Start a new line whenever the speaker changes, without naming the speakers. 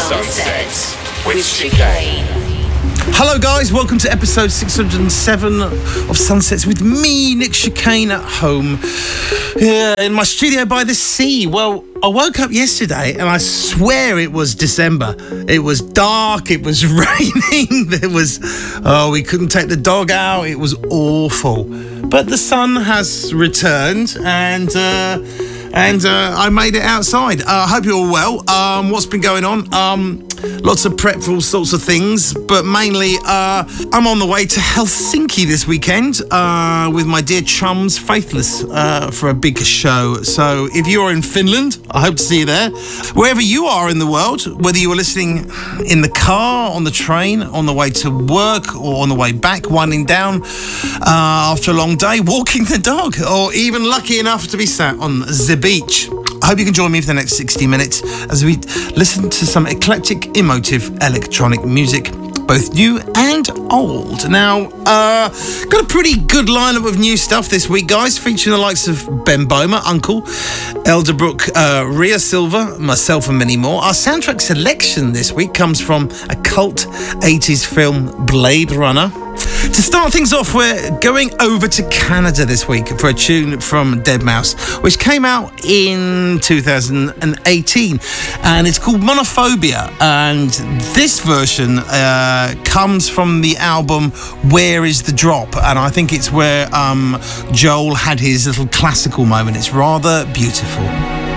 Sunsets with Chicane.
Hello guys, welcome to episode 607 of Sunsets with me, Nick Chicane, at home in my studio by the sea. Well, I woke up yesterday and I swear it was December. It was dark, it was raining, we couldn't take the dog out, it was awful. But the sun has returned and I made it outside. I hope you're all well. What's been going on? Lots of prep for all sorts of things, but mainly I'm on the way to Helsinki this weekend with my dear chums Faithless for a big show. So if you're in Finland, I hope to see you there. Wherever you are in the world, whether you are listening in the car, on the train, on the way to work, or on the way back, winding down after a long day, walking the dog, or even lucky enough to be sat on the beach. I hope you can join me for the next 60 minutes as we listen to some eclectic, emotive electronic music, both new and old. Now, got a pretty good lineup of new stuff this week, guys, featuring the likes of Ben Böhmer, Uncle, Elderbrook, Ria Silva, myself and many more. Our soundtrack selection this week comes from a cult 80s film, Blade Runner. To start things off, we're going over to Canada this week for a tune from Deadmau5, which came out in 2018, and it's called Monophobia, and this version comes from the album Where Is the Drop, and I think it's where Joel had his little classical moment. It's rather beautiful.